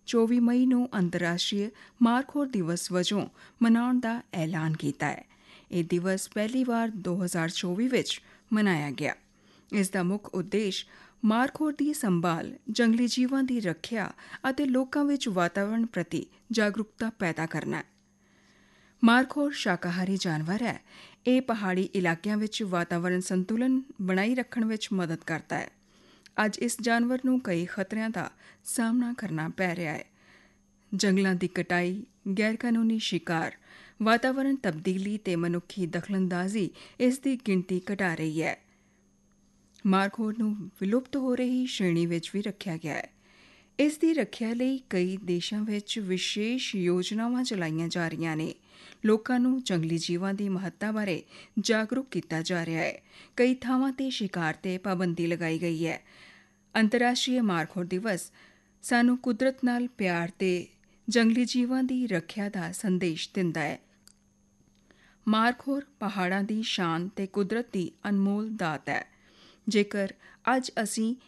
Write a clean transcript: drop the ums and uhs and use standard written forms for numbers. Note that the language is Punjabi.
24 ਮਈ ਨੂੰ ਅੰਤਰਰਾਸ਼ਟਰੀ ਮਾਰਖੋਰ ਦਿਵਸ ਵਜੋਂ ਮਨਾਉਣ ਦਾ ਐਲਾਨ ਕੀਤਾ ਹੈ। ਇਹ ਦਿਵਸ ਪਹਿਲੀ ਵਾਰ 2024 ਵਿੱਚ ਮਨਾਇਆ ਗਿਆ। ਇਸ ਦਾ ਮੁੱਖ ਉਦੇਸ਼ ਮਾਰਖੋਰ ਦੀ ਸੰਭਾਲ, ਜੰਗਲੀ ਜੀਵਾਂ ਦੀ ਰੱਖਿਆ ਅਤੇ ਲੋਕਾਂ ਵਿੱਚ ਵਾਤਾਵਰਣ ਪ੍ਰਤੀ ਜਾਗਰੂਕਤਾ ਪੈਦਾ ਕਰਨਾ ਹੈ। ਮਾਰਖੋਰ ਸ਼ਾਕਾਹਾਰੀ ਜਾਨਵਰ ਹੈ। ਇਹ ਪਹਾੜੀ ਇਲਾਕਿਆਂ ਵਿੱਚ ਵਾਤਾਵਰਣ ਸੰਤੁਲਨ ਬਣਾਈ ਰੱਖਣ ਵਿੱਚ ਮਦਦ ਕਰਦਾ ਹੈ। ਅੱਜ ਇਸ ਜਾਨਵਰ ਨੂੰ ਕਈ ਖਤਰਿਆਂ ਦਾ ਸਾਹਮਣਾ ਕਰਨਾ ਪੈ ਰਿਹਾ ਹੈ। ਜੰਗਲਾਂ ਦੀ ਕਟਾਈ, ਗੈਰਕਾਨੂੰਨੀ ਸ਼ਿਕਾਰ, ਵਾਤਾਵਰਣ ਤਬਦੀਲੀ ਤੇ ਮਨੁੱਖੀ ਦਖਲਅੰਦਾਜ਼ੀ ਇਸ ਦੀ ਗਿਣਤੀ ਘਟਾ ਰਹੀ ਹੈ। ਮਾਰਖੋਰ ਨੂੰ ਵਿਲੁਪਤ ਹੋ ਰਹੀ ਸ਼੍ਰੇਣੀ ਵਿੱਚ ਵੀ ਰੱਖਿਆ ਗਿਆ ਹੈ। ਇਸ ਦੀ ਰੱਖਿਆ ਲਈ ਕਈ ਦੇਸ਼ਾਂ ਵਿੱਚ ਵਿਸ਼ੇਸ਼ ਯੋਜਨਾਵਾਂ ਚਲਾਈਆਂ ਜਾ ਰਹੀਆਂ ਨੇ। ਲੋਕਾਂ ਨੂੰ ਜੰਗਲੀ ਜੀਵਾਂ ਦੀ ਮਹੱਤਤਾ ਬਾਰੇ ਜਾਗਰੂਕ ਕੀਤਾ ਜਾ ਰਿਹਾ ਹੈ। ਕਈ ਥਾਵਾਂ 'ਤੇ ਸ਼ਿਕਾਰ 'ਤੇ ਪਾਬੰਦੀ ਲਗਾਈ ਗਈ ਹੈ। ਅੰਤਰਰਾਸ਼ਟਰੀ ਮਾਰਖੋਰ ਦਿਵਸ ਸਾਨੂੰ ਕੁਦਰਤ ਨਾਲ ਪਿਆਰ ਤੇ ਜੰਗਲੀ ਜੀਵਾਂ ਦੀ ਰੱਖਿਆ ਦਾ ਸੰਦੇਸ਼ ਦਿੰਦਾ ਹੈ। ਮਾਰਖੋਰ ਪਹਾੜਾਂ ਦੀ ਸ਼ਾਨ ਤੇ ਕੁਦਰਤ ਦੀ ਅਨਮੋਲ ਦਾਤ ਹੈ। ਜੇਕਰ ਅੱਜ ਅਸੀਂ